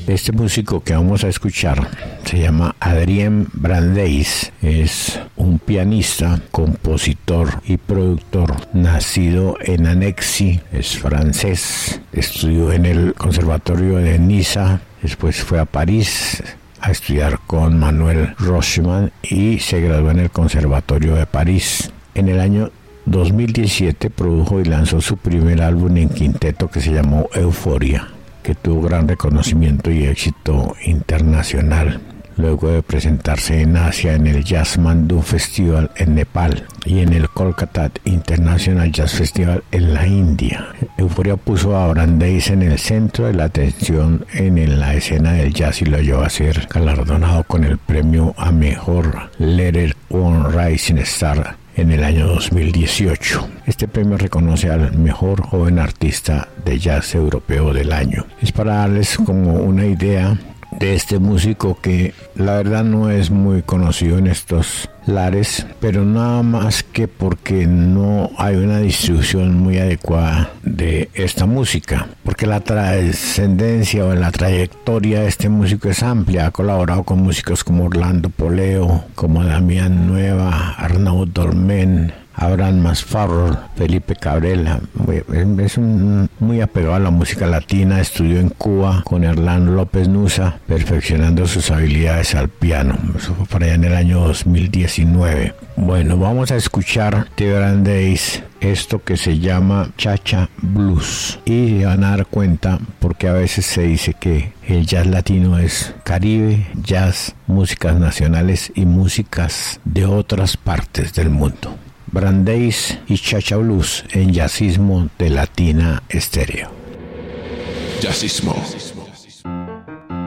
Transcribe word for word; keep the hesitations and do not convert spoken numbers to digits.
Este músico que vamos a escuchar se llama Adrien Brandeis. Es un pianista, compositor y productor nacido en Annecy, es francés. Estudió en el Conservatorio de Niza, después fue a París a estudiar con Manuel Rochman y se graduó en el Conservatorio de París. En el año dos mil diecisiete produjo y lanzó su primer álbum en quinteto que se llamó Euforia, que tuvo gran reconocimiento y éxito internacional. Luego de presentarse en Asia en el Jazz Mandu Festival en Nepal y en el Kolkata International Jazz Festival en la India. Euforia puso a Brandeis en el centro de la atención en la escena del jazz y lo llevó a ser galardonado con el premio a Mejor Letter One Rising Star en el año dos mil dieciocho. Este premio reconoce al mejor joven artista de jazz europeo del año. Es para darles como una idea de este músico que la verdad no es muy conocido en estos lares, pero nada más que porque no hay una distribución muy adecuada de esta música, porque la trascendencia o la trayectoria de este músico es amplia. Ha colaborado con músicos como Orlando Poleo, como Damián Nueva, Arnaud Dolmen, Abraham Masfarro, Felipe Cabrera. Es un, muy apegado a la música latina. Estudió en Cuba con Hernán López Nusa, perfeccionando sus habilidades al piano. Eso fue para allá en el año dos mil diecinueve. Bueno, vamos a escuchar de Brandeis esto que se llama Cha-Cha Blues. Y se van a dar cuenta porque a veces se dice que el jazz latino es Caribe, jazz, músicas nacionales y músicas de otras partes del mundo. Brandeis y Cha-Cha Blues en Jazzismo de Latina Estéreo. Jazzismo.